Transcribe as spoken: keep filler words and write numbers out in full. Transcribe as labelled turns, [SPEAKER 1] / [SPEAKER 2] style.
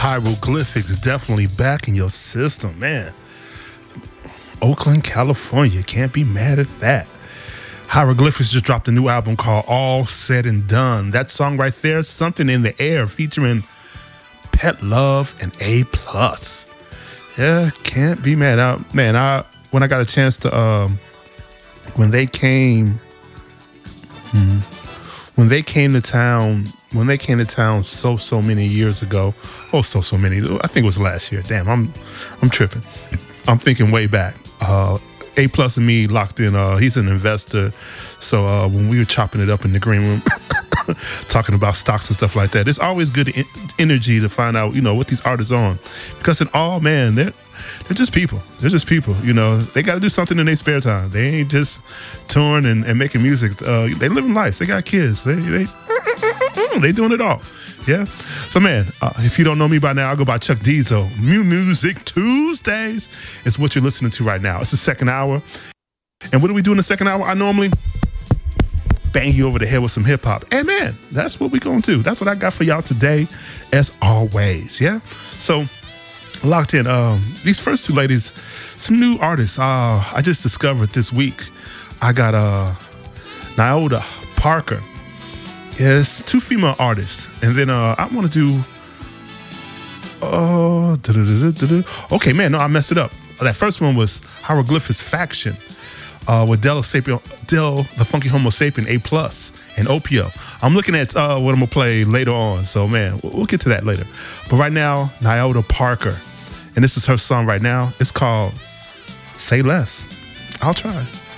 [SPEAKER 1] Hieroglyphics definitely back in your system, man. Oakland, California. Can't be mad at that. Hieroglyphics just dropped a new album called All Said and Done. That song right there, Something in the Air, featuring Pet Love and A Plus. Yeah, can't be mad. I, man, I when I got a chance to um, when they came, hmm, when they came to town, when they came to town so so many years ago. Oh, so so many. I think it was last year. Damn, I'm I'm tripping. I'm thinking way back. Uh, A Plus and me locked in. Uh, he's an investor, so uh, when we were chopping it up in the green room, talking about stocks and stuff like that, it's always good en- energy to find out, you know, what these artists are on, because in all, man, they're they're just people. They're just people. You know, they got to do something in their spare time. They ain't just touring and, and making music. Uh, they living lives. They got kids. They they they doing it all. Yeah. So, man, uh, if you don't know me by now, I'll go by Chuck Diesel. Mu Music Tuesdays is what you're listening to right now. It's the second hour. And what do we do in the second hour? I normally bang you over the head with some hip hop. And, man, that's what we're going to do. That's what I got for y'all today, as always. Yeah. So, locked in. Um, these first two ladies, some new artists uh, I just discovered this week. I got uh, Nyoda Parker. Yes, two female artists. And then uh, I want to do... Oh, uh, okay, man, no, I messed it up. That first one was Hieroglyphics Faction uh, with Del, Sapien, Del, the Funky Homo Sapien, A Plus, and Opio. I'm looking at uh, what I'm going to play later on. So, man, we'll get to that later. But right now, Nyoda Parker. And this is her song right now. It's called Say Less. I'll try.